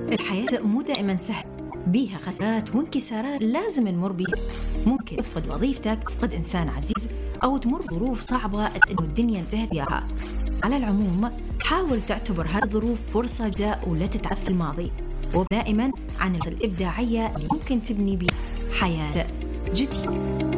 الحياة مو دائما سهل، بيها خسارات وانكسارات لازم نمر بيها. ممكن تفقد وظيفتك، تفقد إنسان عزيز، أو تمر ظروف صعبة إنه الدنيا انتهت وياها. على العموم حاول تعتبر هذه الظروف فرصة جديدة ولا تتعب في الماضي، ودائما عن الإبداعية اللي ممكن تبني بها حياة جديدة.